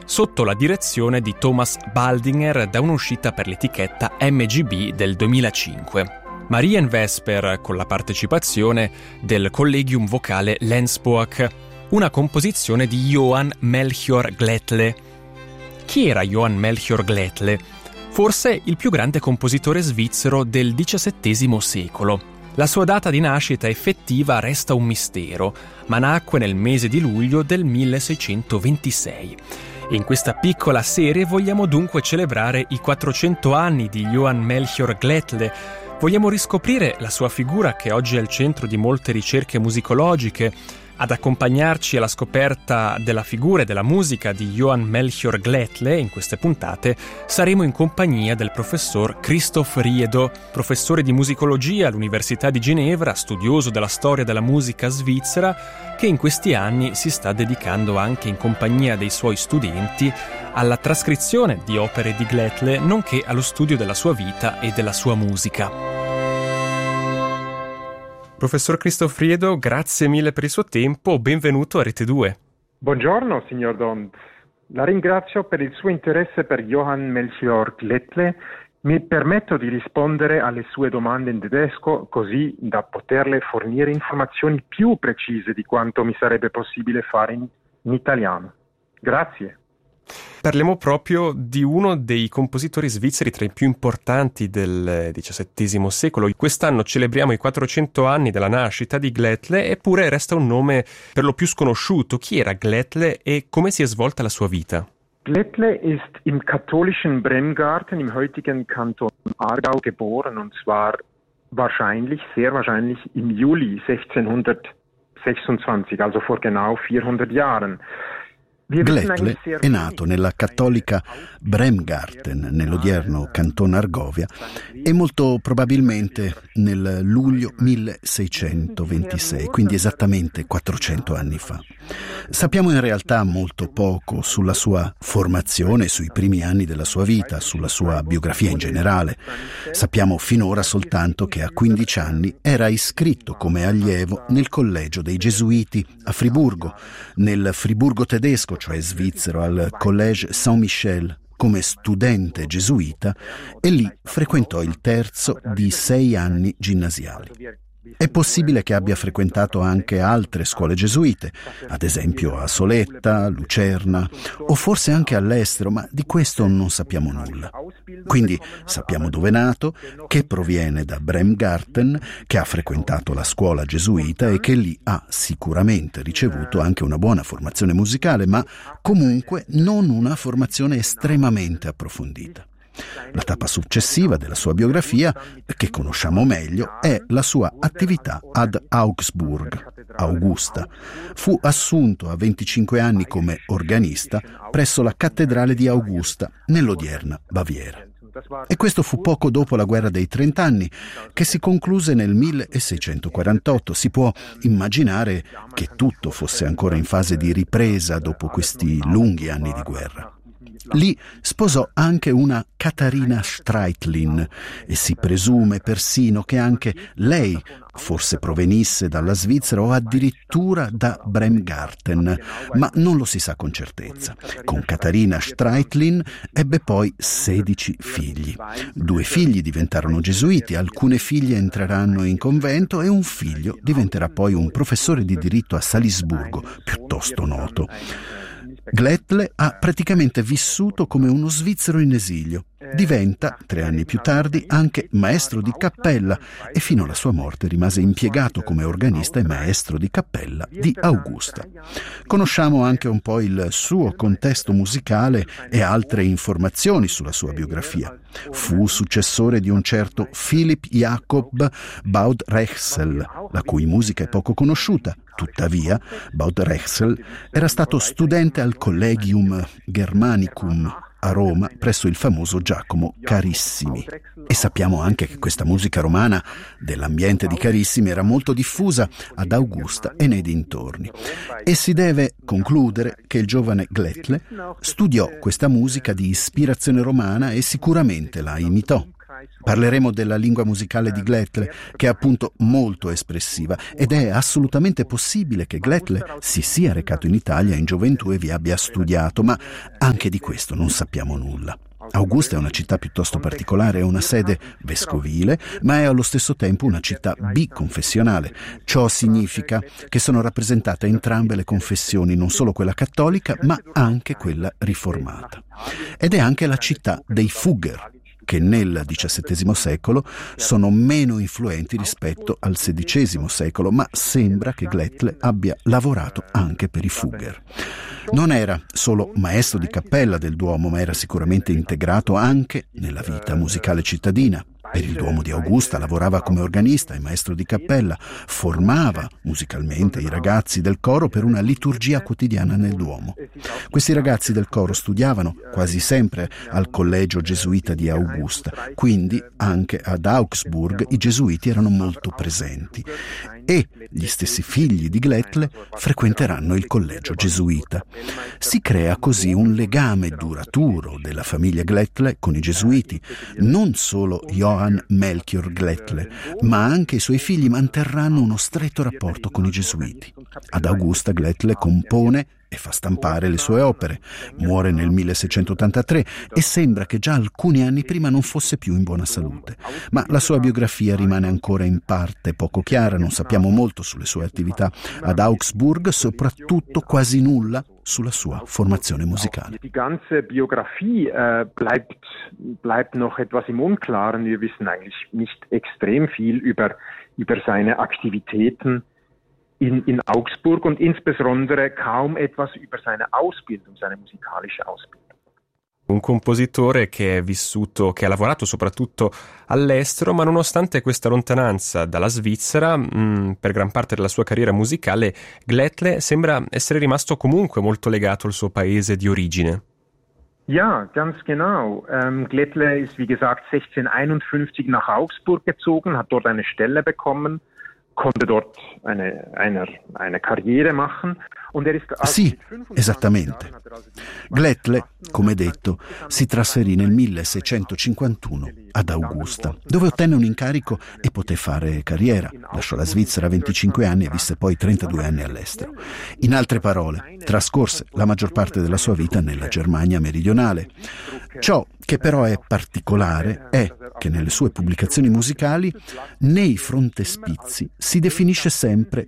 sotto la direzione di Thomas Baldinger da un'uscita per l'etichetta MGB del 2005. Marien Vesper con la partecipazione del Collegium Vocale Lensburg, una composizione di Johann Melchior Glättle. Chi era Johann Melchior Glättle? Forse il più grande compositore svizzero del XVII secolo. La sua data di nascita effettiva resta un mistero, ma nacque nel mese di luglio del 1626. In questa piccola serie vogliamo dunque celebrare i 400 anni di Johann Melchior Glättle. Vogliamo riscoprire la sua figura che oggi è al centro di molte ricerche musicologiche. Ad accompagnarci alla scoperta della figura e della musica di Johann Melchior Glättle in queste puntate saremo in compagnia del professor Christoph Riedo, professore di musicologia all'Università di Ginevra, studioso della storia della musica svizzera, che in questi anni si sta dedicando anche in compagnia dei suoi studenti alla trascrizione di opere di Glättle, nonché allo studio della sua vita e della sua musica. Professor Christoph Riedo, grazie mille per il suo tempo, benvenuto a Rete 2. Buongiorno, signor Dond. La ringrazio per il suo interesse per Johann Melchior Glättle. Mi permetto di rispondere alle sue domande in tedesco, così da poterle fornire informazioni più precise di quanto mi sarebbe possibile fare in italiano. Grazie. Parliamo proprio di uno dei compositori svizzeri tra i più importanti del XVII secolo. Quest'anno celebriamo i 400 anni della nascita di Glättle, eppure resta un nome per lo più sconosciuto. Chi era Glättle e come si è svolta la sua vita? Glättle ist im katholischen Bremgarten im heutigen Kanton Aargau geboren, und zwar sehr wahrscheinlich im Juli 1626, also vor genau 400 Jahren. Glättle è nato nella cattolica Bremgarten, nell'odierno Canton Argovia, e molto probabilmente nel luglio 1626, quindi esattamente 400 anni fa. Sappiamo in realtà molto poco sulla sua formazione, sui primi anni della sua vita, sulla sua biografia in generale. Sappiamo finora soltanto che a 15 anni era iscritto come allievo nel collegio dei Gesuiti a Friburgo, nel Friburgo tedesco, cioè svizzero, al Collège Saint-Michel, come studente gesuita, e lì frequentò il terzo di 6 anni ginnasiali. È possibile che abbia frequentato anche altre scuole gesuite, ad esempio a Soletta, Lucerna, o forse anche all'estero, ma di questo non sappiamo nulla. Quindi sappiamo dove è nato, che proviene da Bremgarten, che ha frequentato la scuola gesuita e che lì ha sicuramente ricevuto anche una buona formazione musicale, ma comunque non una formazione estremamente approfondita. La tappa successiva della sua biografia, che conosciamo meglio, è la sua attività ad Augsburg, Augusta. Fu assunto a 25 anni come organista presso la cattedrale di Augusta, nell'odierna Baviera. E questo fu poco dopo la guerra dei 30 anni, che si concluse nel 1648. Si può immaginare che tutto fosse ancora in fase di ripresa dopo questi lunghi anni di guerra. Lì sposò anche una Katharina Streitlin e si presume persino che anche lei forse provenisse dalla Svizzera o addirittura da Bremgarten, ma non lo si sa con certezza. Con Katharina Streitlin ebbe poi 16 figli. 2 figli diventarono gesuiti, alcune figlie entreranno in convento e un figlio diventerà poi un professore di diritto a Salisburgo, piuttosto noto. Glättle ha praticamente vissuto come uno svizzero in esilio. Diventa, 3 anni più tardi, anche maestro di cappella e fino alla sua morte rimase impiegato come organista e maestro di cappella di Augusta. Conosciamo anche un po' il suo contesto musicale e altre informazioni sulla sua biografia. Fu successore di un certo Philipp Jakob Baudrechsel, la cui musica è poco conosciuta. Tuttavia, Baudrechsel era stato studente al Collegium Germanicum a Roma presso il famoso Giacomo Carissimi. E sappiamo anche che questa musica romana dell'ambiente di Carissimi era molto diffusa ad Augusta e nei dintorni. E si deve concludere che il giovane Glättle studiò questa musica di ispirazione romana e sicuramente la imitò. Parleremo della lingua musicale di Glettle, che è appunto molto espressiva, ed è assolutamente possibile che Glettle si sia recato in Italia in gioventù e vi abbia studiato, ma anche di questo non sappiamo nulla. Augusta è una città piuttosto particolare, è una sede vescovile, ma è allo stesso tempo una città biconfessionale. Ciò significa che sono rappresentate entrambe le confessioni, non solo quella cattolica, ma anche quella riformata. Ed è anche la città dei Fugger, che nel XVII secolo sono meno influenti rispetto al XVI secolo, ma sembra che Glettle abbia lavorato anche per i Fugger. Non era solo maestro di cappella del Duomo, ma era sicuramente integrato anche nella vita musicale cittadina. Per il Duomo di Augusta lavorava come organista e maestro di cappella, formava musicalmente i ragazzi del coro per una liturgia quotidiana nel Duomo. Questi ragazzi del coro studiavano quasi sempre al collegio gesuita di Augusta, quindi anche ad Augsburg i gesuiti erano molto presenti e gli stessi figli di Glettle frequenteranno il collegio gesuita. Si crea così un legame duraturo della famiglia Glettle con i gesuiti. Non solo Johann Melchior Glettle, ma anche i suoi figli manterranno uno stretto rapporto con i gesuiti. Ad Augusta Glettle compone e fa stampare le sue opere. Muore nel 1683 e sembra che già alcuni anni prima non fosse più in buona salute. Ma la sua biografia rimane ancora in parte poco chiara, non sappiamo molto sulle sue attività ad Augsburg, soprattutto quasi nulla sulla sua formazione musicale. Die ganze Biografie bleibt noch etwas im Unklaren. Wir wissen eigentlich nicht extrem viel über seine Aktivitäten in Augsburg und insbesondere kaum etwas über seine Ausbildung, seine musikalische Ausbildung. Un compositore che ha lavorato soprattutto all'estero, ma nonostante questa lontananza dalla Svizzera, per gran parte della sua carriera musicale, Glettle sembra essere rimasto comunque molto legato al suo paese di origine. Ja, ganz genau. Glettle ist, wie gesagt, 1651 nach Augsburg gezogen, hat dort eine Stelle bekommen, konnte dort eine Karriere machen. Sì, esattamente. Glettle, come detto, si trasferì nel 1651 ad Augusta, dove ottenne un incarico e poté fare carriera. Lasciò la Svizzera a 25 anni e visse poi 32 anni all'estero. In altre parole, trascorse la maggior parte della sua vita nella Germania meridionale. Ciò che però è particolare è che nelle sue pubblicazioni musicali, nei frontespizi, si definisce sempre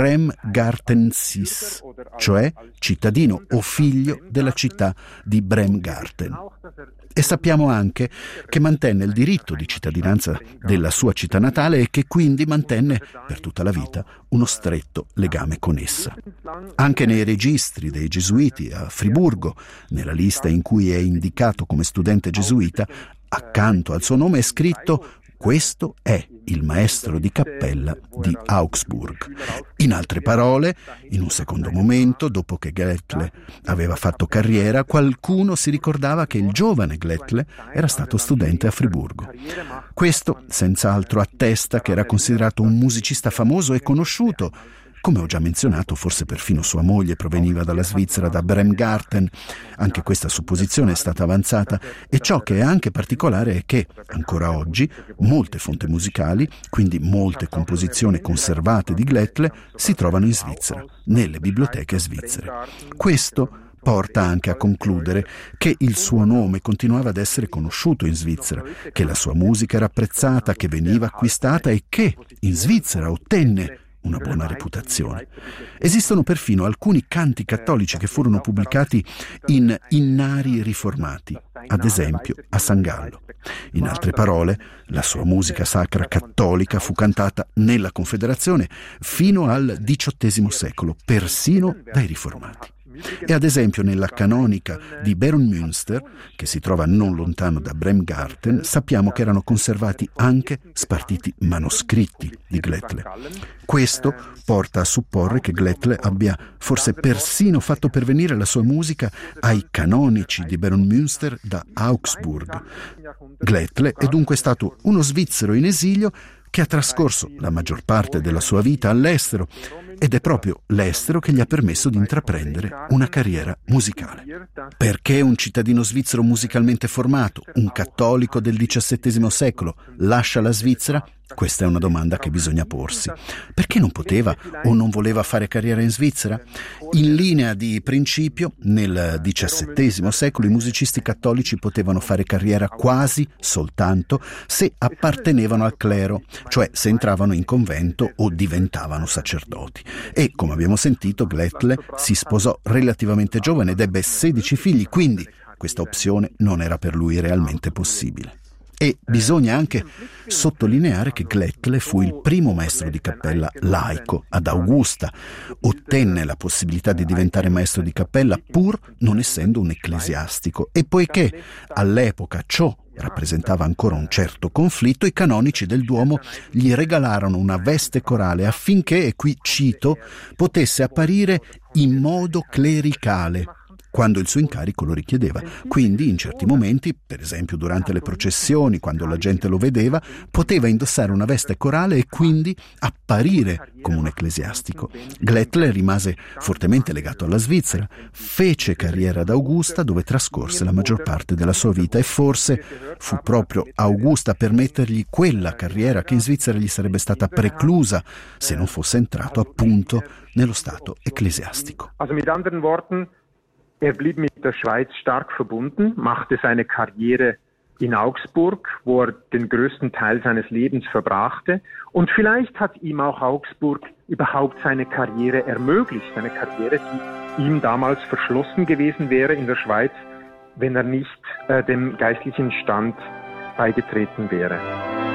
Bremgartensis, cioè cittadino o figlio della città di Bremgarten. E sappiamo anche che mantenne il diritto di cittadinanza della sua città natale e che quindi mantenne per tutta la vita uno stretto legame con essa. Anche nei registri dei gesuiti a Friburgo, nella lista in cui è indicato come studente gesuita, accanto al suo nome è scritto: questo è il maestro di cappella di Augsburg. In altre parole, in un secondo momento, dopo che Glettle aveva fatto carriera, qualcuno si ricordava che il giovane Glettle era stato studente a Friburgo. Questo, senz'altro, attesta che era considerato un musicista famoso e conosciuto. Come ho già menzionato, forse perfino sua moglie proveniva dalla Svizzera, da Bremgarten. Anche questa supposizione è stata avanzata e ciò che è anche particolare è che, ancora oggi, molte fonti musicali, quindi molte composizioni conservate di Glettle, si trovano in Svizzera, nelle biblioteche svizzere. Questo porta anche a concludere che il suo nome continuava ad essere conosciuto in Svizzera, che la sua musica era apprezzata, che veniva acquistata e che in Svizzera ottenne una buona reputazione. Esistono perfino alcuni canti cattolici che furono pubblicati in innari riformati, ad esempio a San Gallo. In altre parole, la sua musica sacra cattolica fu cantata nella Confederazione fino al XVIII secolo, persino dai riformati. E ad esempio nella canonica di Beromünster, che si trova non lontano da Bremgarten, sappiamo che erano conservati anche spartiti manoscritti di Glettle. Questo porta a supporre che Glettle abbia forse persino fatto pervenire la sua musica ai canonici di Beromünster da Augsburg. Glettle è dunque stato uno svizzero in esilio che ha trascorso la maggior parte della sua vita all'estero, ed è proprio l'estero che gli ha permesso di intraprendere una carriera musicale. Perché un cittadino svizzero musicalmente formato, un cattolico del XVII secolo, lascia la Svizzera? Questa è una domanda che bisogna porsi. Perché non poteva o non voleva fare carriera in Svizzera? In linea di principio, nel XVII secolo i musicisti cattolici potevano fare carriera quasi soltanto se appartenevano al clero, cioè se entravano in convento o diventavano sacerdoti. E, come abbiamo sentito, Glättle si sposò relativamente giovane ed ebbe 16 figli, quindi questa opzione non era per lui realmente possibile. E bisogna anche sottolineare che Glättle fu il primo maestro di cappella laico ad Augusta. Ottenne la possibilità di diventare maestro di cappella pur non essendo un ecclesiastico, e poiché all'epoca ciò rappresentava ancora un certo conflitto, i canonici del Duomo gli regalarono una veste corale affinché, e qui cito, potesse apparire in modo clericale quando il suo incarico lo richiedeva. Quindi in certi momenti, per esempio durante le processioni, quando la gente lo vedeva, poteva indossare una veste corale e quindi apparire come un ecclesiastico. Glättle rimase fortemente legato alla Svizzera, fece carriera ad Augusta, dove trascorse la maggior parte della sua vita, e forse fu proprio Augusta a permettergli quella carriera che in Svizzera gli sarebbe stata preclusa se non fosse entrato appunto nello stato ecclesiastico. Er blieb mit der Schweiz stark verbunden, machte seine Karriere in Augsburg, wo er den größten Teil seines Lebens verbrachte. Und vielleicht hat ihm auch Augsburg überhaupt seine Karriere ermöglicht, eine Karriere, die ihm damals verschlossen gewesen wäre in der Schweiz, wenn er nicht dem geistlichen Stand beigetreten wäre.